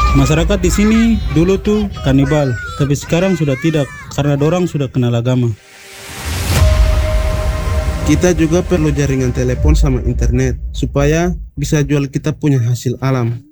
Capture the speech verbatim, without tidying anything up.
Masyarakat di sini dulu tuh kanibal, tapi sekarang sudah tidak karena dorang sudah kenal agama. Kita juga perlu jaringan telepon sama internet supaya bisa jual kita punya hasil alam.